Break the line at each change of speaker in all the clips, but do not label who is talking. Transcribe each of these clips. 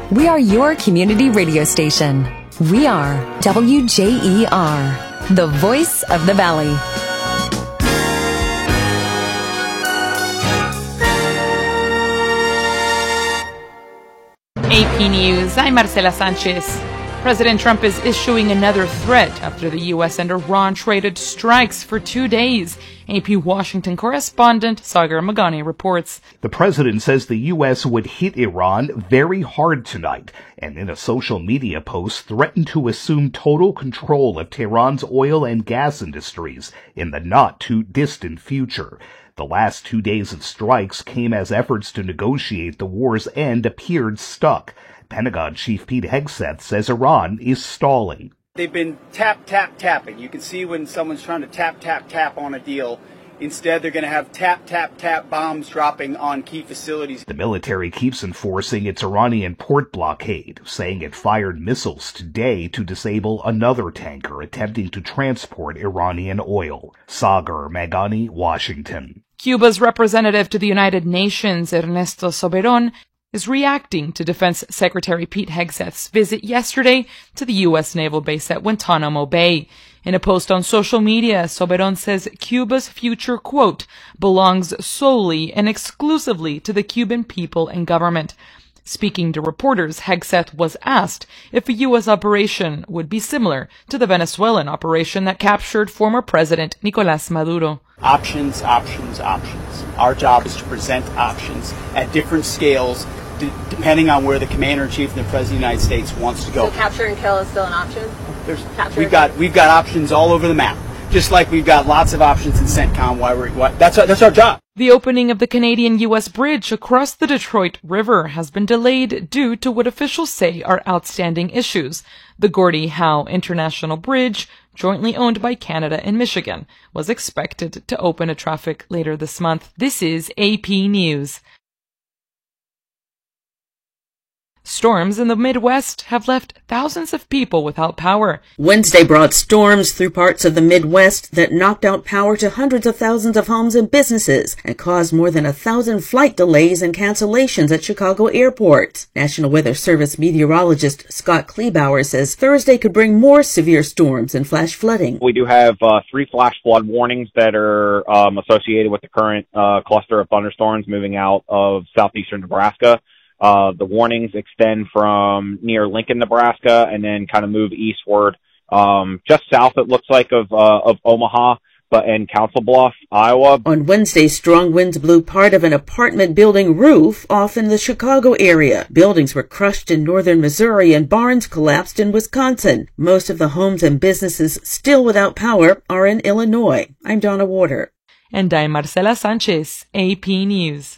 We are your community radio station. We are WJER, the voice of the valley.
AP News, I'm Marcela Sanchez. President Trump is issuing another threat after the U.S. and Iran traded strikes for 2 days. AP Washington correspondent Sagar Magani reports.
The president says the U.S. would hit Iran very hard tonight, and in a social media post threatened to assume total control of Tehran's oil and gas industries in the not-too-distant future. The last 2 days of strikes came as efforts to negotiate the war's end appeared stuck. Pentagon Chief Pete Hegseth says Iran is stalling.
They've been tapping. You can see when someone's trying to tap on a deal. Instead, they're going to have tap bombs dropping on key facilities.
The military keeps enforcing its Iranian port blockade, saying it fired missiles today to disable another tanker attempting to transport Iranian oil. Sagar Magani, Washington.
Cuba's representative to the United Nations, Ernesto Soberon, is reacting to Defense Secretary Pete Hegseth's visit yesterday to the U.S. naval base at Guantanamo Bay. In a post on social media, Soberon says Cuba's future, quote, belongs solely and exclusively to the Cuban people and government. Speaking to reporters, Hegseth was asked if a U.S. operation would be similar to the Venezuelan operation that captured former President Nicolás Maduro.
Options. Our job is to present options at different scales, depending on where the commander-in-chief and the president of the United States wants to go.
So capture and kill is still an option?
We've got options all over the map, just like we've got lots of options in CENTCOM. That's our job.
The opening of the Canadian-U.S. bridge across the Detroit River has been delayed due to what officials say are outstanding issues. The Gordie Howe International Bridge, jointly owned by Canada and Michigan, was expected to open to traffic later this month. This is AP News. Storms in the Midwest have left thousands of people without power.
Wednesday brought storms through parts of the Midwest that knocked out power to hundreds of thousands of homes and businesses and caused more than 1,000 flight delays and cancellations at Chicago Airport. National Weather Service meteorologist Scott Kleebauer says Thursday could bring more severe storms and flash flooding.
We do have 3 flash flood warnings that are associated with the current cluster of thunderstorms moving out of southeastern Nebraska. The warnings extend from near Lincoln, Nebraska, and then kind of move eastward, just south, it looks like, of Omaha, and Council Bluff, Iowa.
On Wednesday, strong winds blew part of an apartment building roof off in the Chicago area. Buildings were crushed in northern Missouri and barns collapsed in Wisconsin. Most of the homes and businesses still without power are in Illinois. I'm Donna Warder.
And I'm Marcela Sanchez, AP News.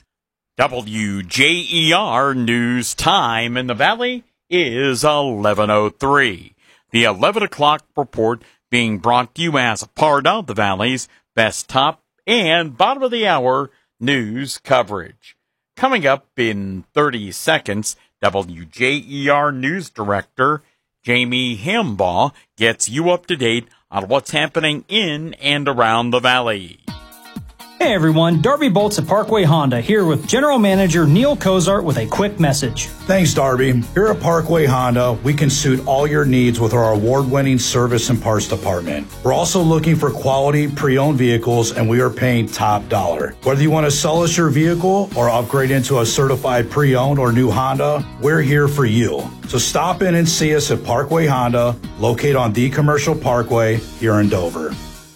WJER News Time in the Valley is 11:03. The 11 o'clock report being brought to you as a part of the Valley's best top and bottom of the hour news coverage. Coming up in 30 seconds, WJER News Director Jamie Hambaugh gets you up to date on what's happening in and around the Valley.
Hey everyone, Darby Bolts at Parkway Honda here with General Manager Neil Cozart with a quick message.
Thanks, Darby. Here at Parkway Honda, we can suit all your needs with our award-winning service and parts department. We're also looking for quality pre-owned vehicles, and we are paying top dollar. Whether you want to sell us your vehicle or upgrade into a certified pre-owned or new Honda, we're here for you. So stop in and see us at Parkway Honda, located on the Commercial Parkway here in Dover.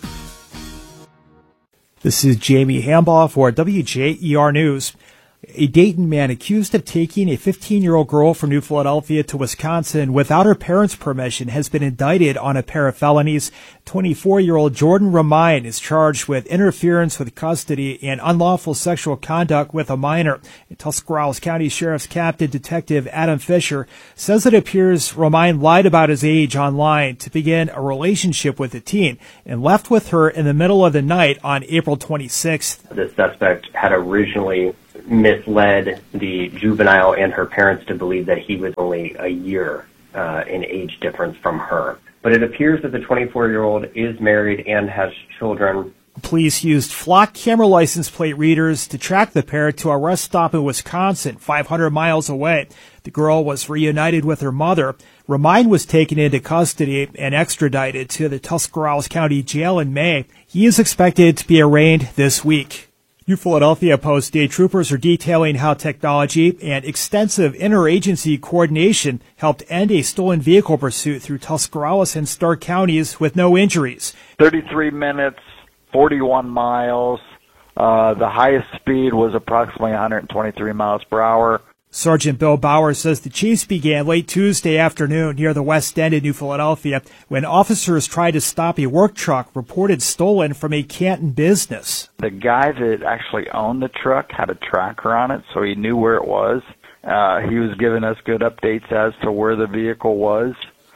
This is Jamie Hambaugh for WJER News. A Dayton man accused of taking a 15-year-old girl from New Philadelphia to Wisconsin without her parents' permission has been indicted on a pair of felonies. 24-year-old Jordan Romine is charged with interference with custody and unlawful sexual conduct with a minor. Tuscarawas County Sheriff's Captain Detective Adam Fisher says it appears Romine lied about his age online to begin a relationship with the teen and left with her in the middle of the night on April 26th.
The suspect had originally misled the juvenile and her parents to believe that he was only a year in age difference from her. But it appears that the 24-year-old is married and has children.
Police used flock camera license plate readers to track the pair to a rest stop in Wisconsin, 500 miles away. The girl was reunited with her mother. Remind was taken into custody and extradited to the Tuscarawas County Jail in May. He is expected to be arraigned this week. New Philadelphia Post state troopers are detailing how technology and extensive interagency coordination helped end a stolen vehicle pursuit through Tuscarawas and Stark counties with no injuries.
33 minutes, 41 miles. The highest speed was approximately 123 miles per hour.
Sergeant Bill Bauer says the chase began late Tuesday afternoon near the West End in New Philadelphia when officers tried to stop a work truck reported stolen from a Canton business.
The guy that actually owned the truck had a tracker on it, so he knew where it was. He was giving us good updates as to where the vehicle was,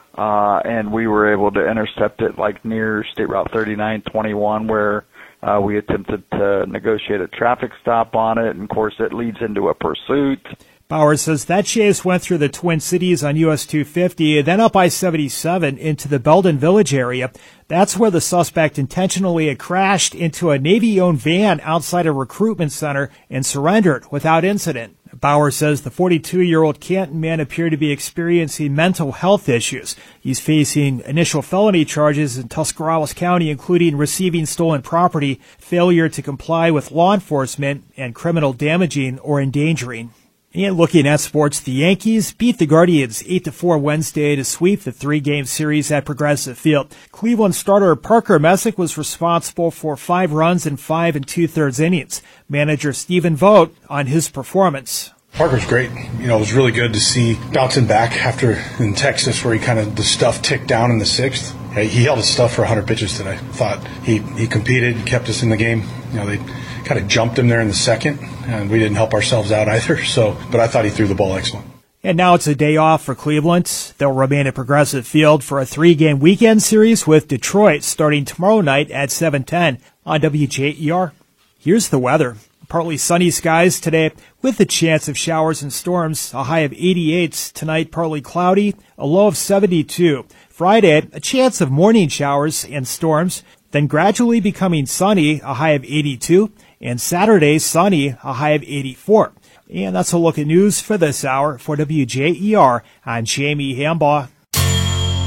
and we were able to intercept it like near State Route 3921 where we attempted to negotiate a traffic stop on it, and of course it leads into a pursuit.
Bauer says that chase went through the Twin Cities on US 250, then up I-77 into the Belden Village area. That's where the suspect intentionally had crashed into a Navy-owned van outside a recruitment center and surrendered without incident. Bauer says the 42-year-old Canton man appeared to be experiencing mental health issues. He's facing initial felony charges in Tuscarawas County, including receiving stolen property, failure to comply with law enforcement, and criminal damaging or endangering. And looking at sports, the Yankees beat the Guardians 8-4 Wednesday to sweep the 3-game series at Progressive Field. Cleveland starter Parker Messick was responsible for 5 runs in 5 2/3 innings. Manager Stephen Vogt on his performance.
Parker's great. You know, it was really good to see bouncing back after in Texas where the stuff ticked down in the 6th. He held his stuff for 100 pitches today. Thought he competed, kept us in the game. You know, they kind of jumped him there in the 2nd, and we didn't help ourselves out either. But I thought he threw the ball excellent.
And now it's a day off for Cleveland. They'll remain at Progressive Field for a 3-game weekend series with Detroit starting tomorrow night at 7:10 on WJER. Here's the weather. Partly sunny skies today with a chance of showers and storms. A high of 88 tonight, partly cloudy, a low of 72. Friday, a chance of morning showers and storms, then gradually becoming sunny, a high of 82. And Saturday, sunny, a high of 84. And that's a look at news for this hour. For WJER, I'm Jamie Hambaugh.